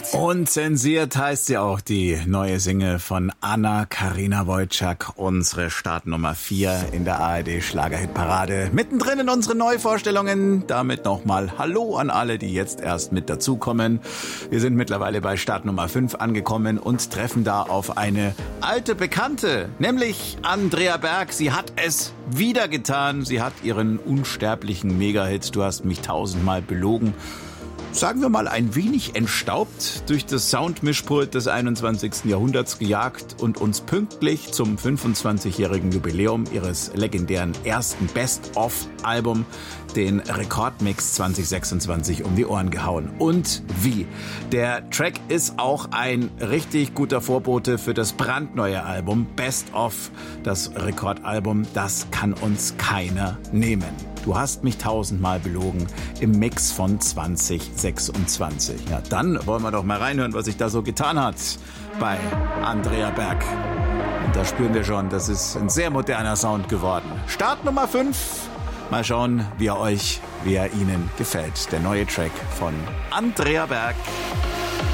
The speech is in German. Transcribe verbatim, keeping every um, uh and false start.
Unzensiert heißt ja auch die neue Single von Anna-Karina Wojcik, unsere Startnummer vier in der A R D Schlagerhitparade. Mittendrin in unseren Neuvorstellungen. Damit nochmal Hallo an alle, die jetzt erst mit dazukommen. Wir sind mittlerweile bei Startnummer fünf angekommen und treffen da auf eine alte Bekannte, nämlich Andrea Berg. Sie hat es wieder getan. Sie hat ihren unsterblichen Megahit "Du hast mich tausendmal belogen", sagen wir mal, ein wenig entstaubt durch das Soundmischpult des einundzwanzigsten Jahrhunderts gejagt und uns pünktlich zum fünfundzwanzigjährigen Jubiläum ihres legendären ersten Best-of-Album, den Rekordmix zwanzig sechsundzwanzig, um die Ohren gehauen. Und wie? Der Track ist auch ein richtig guter Vorbote für das brandneue Album Best of, das Rekordalbum. Das kann uns keiner nehmen. Du hast mich tausendmal belogen im Mix von zwanzig sechsundzwanzig. Ja, dann wollen wir doch mal reinhören, was sich da so getan hat bei Andrea Berg. Und da spüren wir schon, das ist ein sehr moderner Sound geworden. Start Nummer fünf. Mal schauen, wie er euch, wie er Ihnen gefällt. Der neue Track von Andrea Berg.